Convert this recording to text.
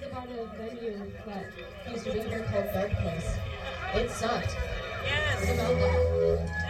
about a venue that used to be here called Dark Place. It sucked. Yes. What about that?